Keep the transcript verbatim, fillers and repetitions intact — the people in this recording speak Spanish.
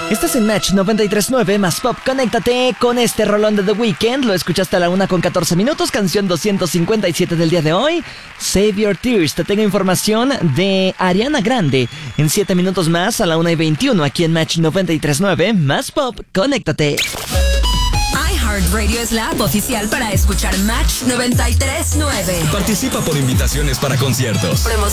Estás en Match noventa y tres punto nueve más Pop. Conéctate con este rolón de The Weeknd. Lo escuchaste a la una con catorce minutos. Canción doscientos cincuenta y siete del día de hoy. Save Your Tears. Te tengo información de Ariana Grande en siete minutos más a la una y veintiuno aquí en Match noventa y tres punto nueve más Pop. Conéctate. iHeartRadio es la app oficial para escuchar Match noventa y tres punto nueve. Participa por invitaciones para conciertos, promociones